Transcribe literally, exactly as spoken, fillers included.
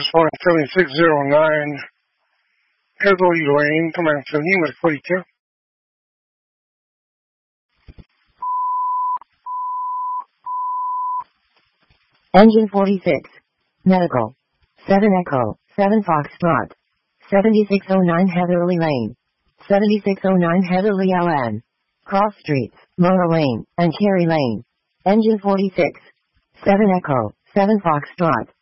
responding seventy-six oh nine, Heatherly Lane, command seventeen with forty-two. Engine forty-six. Medical. seven Echo, seven Foxtrot. seventy-six oh nine Heatherly Lane. seventy-six oh nine Heatherly L N. Cross Streets, Mona Lane, and Cherry Lane. Engine forty-six. seven Echo, seven Foxtrot.